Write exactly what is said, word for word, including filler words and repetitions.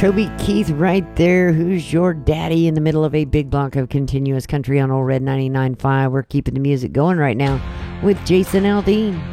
Toby Keith right there. Who's your daddy in the middle of a big block of continuous country on Old Red ninety-nine point five. We're keeping the music going right now with Jason Aldean.